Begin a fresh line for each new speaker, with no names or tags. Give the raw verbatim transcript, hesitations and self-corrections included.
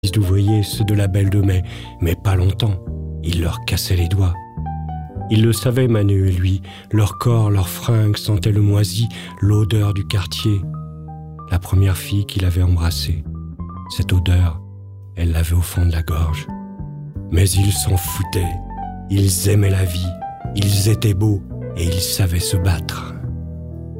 d'ouvriers, ceux de la Belle de Mai, mais pas longtemps. Il leur cassait les doigts. Il le savait, Manu et lui. Leur corps, leurs fringues sentaient le moisi, l'odeur du quartier. La première fille qu'il avait embrassée. Cette odeur, elle l'avait au fond de la gorge. Mais ils s'en foutaient. Ils aimaient la vie. Ils étaient beaux et ils savaient se battre.